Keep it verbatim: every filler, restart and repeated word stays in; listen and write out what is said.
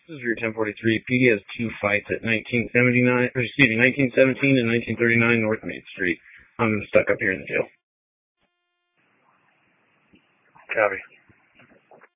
This is Route ten forty-three. P D has two fights at nineteen seventy-nine, or excuse me, nineteen seventeen and nineteen thirty-nine North Main Street. I'm stuck up here in the jail. Copy.